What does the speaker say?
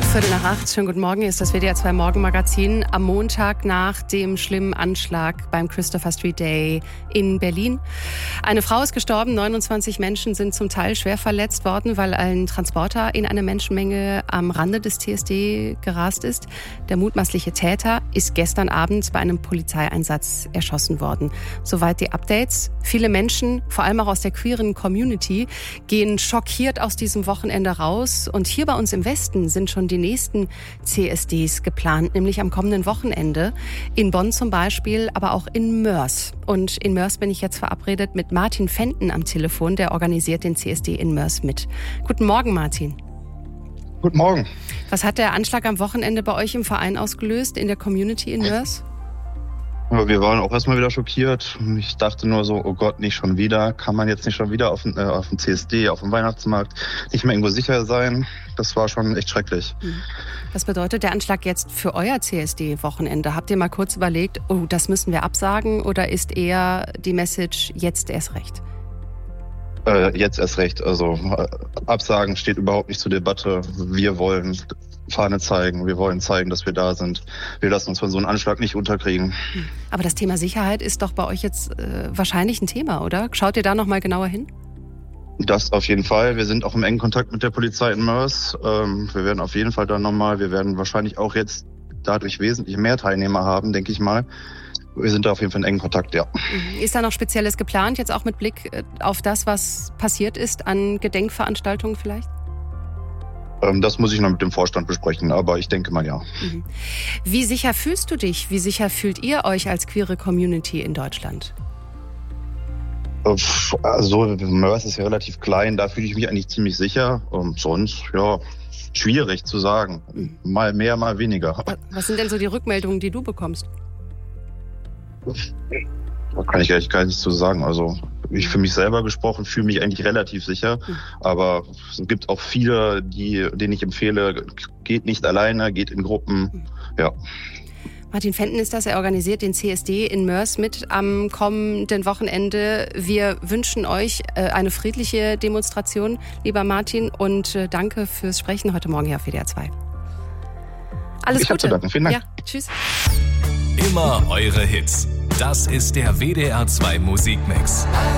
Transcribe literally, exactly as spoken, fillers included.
Viertel nach acht, schönen guten Morgen, hier ist das W D R zwei Morgenmagazin am Montag nach dem schlimmen Anschlag beim Christopher Street Day in Berlin. Eine Frau ist gestorben, neunundzwanzig Menschen sind zum Teil schwer verletzt worden, weil ein Transporter in einer Menschenmenge am Rande des T S D gerast ist. Der mutmaßliche Täter ist gestern Abend bei einem Polizeieinsatz erschossen worden. Soweit die Updates. Viele Menschen, vor allem auch aus der queeren Community, gehen schockiert aus diesem Wochenende raus. Und hier bei uns im Westen sind schon die nächsten C S Ds geplant, nämlich am kommenden Wochenende. In Bonn zum Beispiel, aber auch in Moers. Und in Moers bin ich jetzt verabredet mit Martin Fenten am Telefon, der organisiert den C S D in Moers mit. Guten Morgen, Martin. Guten Morgen. Was hat der Anschlag am Wochenende bei euch im Verein ausgelöst, in der Community in Moers? Ja, wir waren auch erstmal wieder schockiert. Ich dachte nur so, oh Gott, nicht schon wieder. Kann man jetzt nicht schon wieder auf dem, äh, auf dem C S D, auf dem Weihnachtsmarkt nicht mehr irgendwo sicher sein? Das war schon echt schrecklich. Was bedeutet der Anschlag jetzt für euer C S D-Wochenende? Habt ihr mal kurz überlegt, oh, das müssen wir absagen? Oder ist eher die Message, jetzt erst recht? Äh, jetzt erst recht. Also äh, Absagen steht überhaupt nicht zur Debatte. Wir wollen Fahne zeigen. Wir wollen zeigen, dass wir da sind. Wir lassen uns von so einem Anschlag nicht unterkriegen. Aber das Thema Sicherheit ist doch bei euch jetzt äh, wahrscheinlich ein Thema, oder? Schaut ihr da noch mal genauer hin? Das auf jeden Fall. Wir sind auch im engen Kontakt mit der Polizei in Moers. Ähm, wir werden auf jeden Fall da nochmal, wir werden wahrscheinlich auch jetzt dadurch wesentlich mehr Teilnehmer haben, denke ich mal. Wir sind da auf jeden Fall in engen Kontakt, ja. Ist da noch Spezielles geplant, jetzt auch mit Blick auf das, was passiert ist, an Gedenkveranstaltungen vielleicht? Das muss ich noch mit dem Vorstand besprechen, aber ich denke mal ja. Wie sicher fühlst du dich? Wie sicher fühlt ihr euch als queere Community in Deutschland? Also Moers ist ja relativ klein, da fühle ich mich eigentlich ziemlich sicher. Und sonst, ja, schwierig zu sagen. Mal mehr, mal weniger. Was sind denn so die Rückmeldungen, die du bekommst? Da kann ich ehrlich gar nicht zu sagen. Also ich für mich selber gesprochen fühle mich eigentlich relativ sicher. Mhm. Aber es gibt auch viele, die, denen ich empfehle, geht nicht alleine, geht in Gruppen. Mhm. Ja. Martin Fenten ist das, er organisiert den C S D in Moers mit am kommenden Wochenende. Wir wünschen euch eine friedliche Demonstration, lieber Martin, und danke fürs Sprechen heute Morgen hier auf W D R zwei. Alles ich Gute. Ich habe zu danken. Vielen Dank. Ja, tschüss. Immer eure Hits. Das ist der W D R zwei Musikmix.